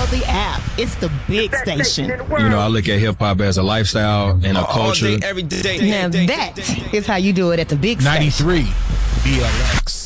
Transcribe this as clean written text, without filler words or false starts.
download the app. It's the big station. You know, I look at hip-hop as a lifestyle and a culture. All day, every day. Now that is how you do it at the big station. 93 BLX.